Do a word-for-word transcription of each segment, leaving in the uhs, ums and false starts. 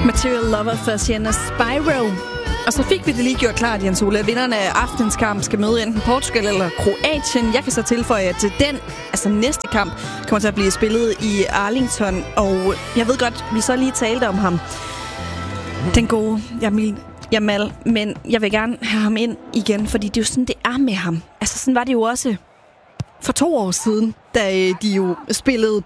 Material Lover for Sienna Spyro. Og så fik vi det lige gjort klart, Jens Ole. Vinderne af aftens kamp skal møde enten Portugal eller Kroatien. Jeg kan så tilføje, at den, altså næste kamp, kommer til at blive spillet i Arlington. Og jeg ved godt, vi så lige talte om ham. Den gode Jamil Jamal. Men jeg vil gerne have ham ind igen, fordi det er jo sådan, det er med ham. Altså sådan var det jo også for to år siden, da de jo spillede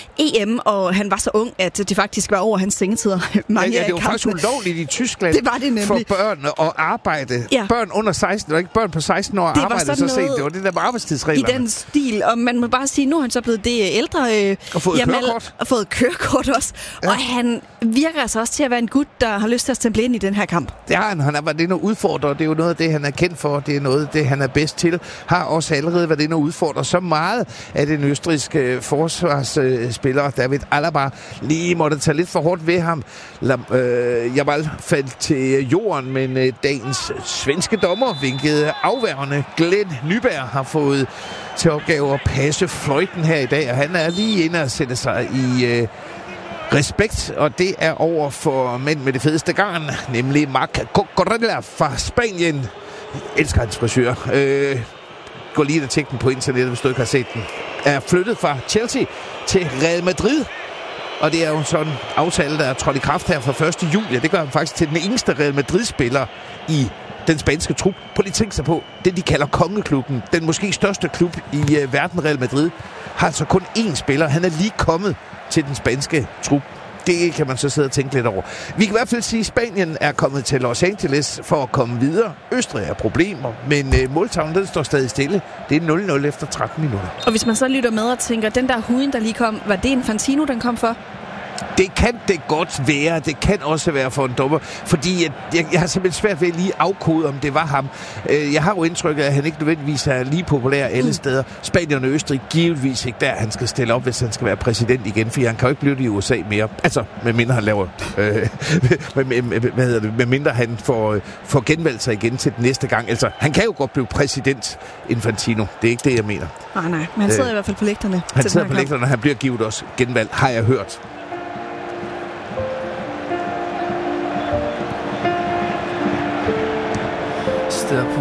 E M, og han var så ung, at det faktisk var over hans sengetider. Mange ja, ja, det var kampene. faktisk ulovligt i Tyskland. Det var det nemlig. For børn at arbejde. Ja. Børn under seksten, eller ikke børn på seksten år arbejde så sent. Det var det der med arbejdstidsreglerne. I den stil, og man må bare sige, nu er han så blevet det ældre. Øh, og fået Jamal, kørekort. Og fået kørekort også. Ja. Og han virker altså også til at være en gut, der har lyst til at stemple ind i den her kamp. Det har han. Han har været inde og udfordre. Det er jo noget af det, han er kendt for. Det er noget af det, han er bedst til. Har også allerede været inde og udfordre så meget, at den østrigske forsvarsspiller David Alaba lige måtte tage lidt for hårdt ved ham. La, øh, Jamal faldt til jorden, men øh, dagens svenske dommer vinkede afværgende. Glenn Nyberg har fået til opgave at passe fløjten her i dag, og han er lige inde og sætte sig i øh, respekt, og det er over for mænd med det fedeste garn, nemlig Marc Cucurella fra Spanien. Jeg elsker hans frisør. Øh, gå lige og tjek den på internettet, hvis du ikke har set den. Er flyttet fra Chelsea til Real Madrid. Og det er jo sådan en aftale, der er trådt i kraft her fra første juli. Det gør han faktisk til den eneste Real Madrid-spiller i den spanske trup. Prøv lige tænke sig på, det de kalder kongeklubben, den måske største klub i uh, verden, Real Madrid, har altså kun én spiller. Han er lige kommet til den spanske trup. Det kan man så sidde og tænke lidt over. Vi kan i hvert fald sige, at Spanien er kommet til Los Angeles for at komme videre. Østrig er problemer, men øh, måltavlen den står stadig stille. Det er nul nul efter tretten minutter. Og hvis man så lytter med og tænker, den der huden, der lige kom, var det Infantino, den kom for? Det kan det godt være. Det kan også være for en dommer. Fordi jeg, jeg, jeg har simpelthen svært ved at lige afkode, om det var ham. Jeg har jo indtrykket af, at han ikke nødvendigvis er lige populær alle mm. steder. Spanien og Østrig givetvis ikke der, han skal stille op, hvis han skal være præsident igen. For han kan jo ikke blive det i U S A mere. Altså, medmindre han laver... Øh, med, med, med, hvad hedder det? Medmindre han får, får genvalgt sig igen til den næste gang. Altså, han kan jo godt blive præsident, Infantino. Det er ikke det, jeg mener. Nej, nej. Men han sidder øh, i hvert fald på lægterne. Han sidder på lægterne, og han bliver givet også genvalgt, har jeg hørt. Der på